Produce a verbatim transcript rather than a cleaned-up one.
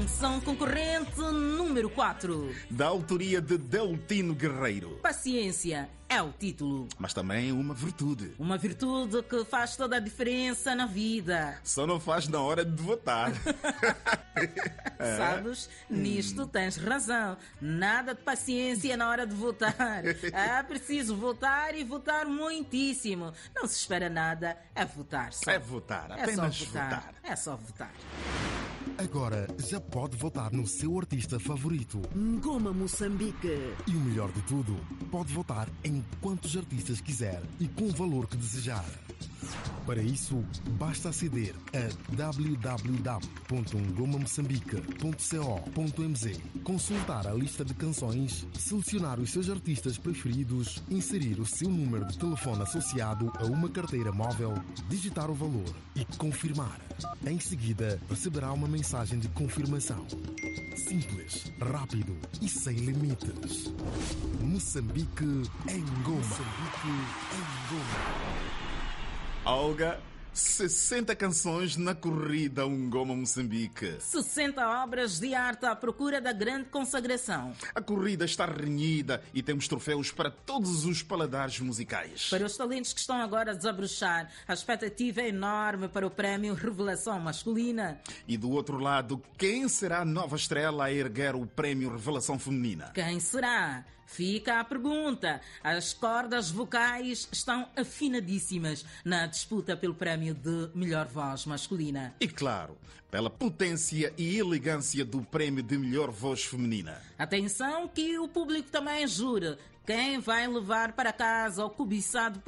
Canção concorrente número quatro. Da autoria de Deltino Guerreiro. Paciência é o título. Mas também uma virtude. Uma virtude que faz toda a diferença na vida. Só não faz na hora de votar. Sabes, nisto tens razão. Nada de paciência na hora de votar. É preciso votar e votar muitíssimo. Não se espera nada, é votar só. É votar, É apenas só votar. votar. É só votar. Agora já pode votar no seu artista favorito. Ngoma Moçambique. E o melhor de tudo, pode votar em quantos artistas quiser e com o valor que desejar. Para isso, basta aceder a w w w ponto ngoma moçambique ponto co ponto m z, consultar a lista de canções, selecionar os seus artistas preferidos, inserir o seu número de telefone associado a uma carteira móvel, digitar o valor e confirmar. Em seguida, receberá uma mensagem de confirmação. Simples, rápido e sem limites. Moçambique em Ngoma. Moçambique em Ngoma. Olga, sessenta canções na corrida Ngoma Moçambique. sessenta obras de arte à procura da grande consagração. A corrida está renhida e temos troféus para todos os paladares musicais. Para os talentos que estão agora a desabrochar, a expectativa é enorme para o prémio Revelação Masculina. E do outro lado, quem será a nova estrela a erguer o prémio Revelação Feminina? Quem será? Fica a pergunta. As cordas vocais estão afinadíssimas na disputa pelo prémio de melhor voz masculina. E claro, pela potência e elegância do prémio de melhor voz feminina. Atenção que o público também jura quem vai levar para casa o cobiçado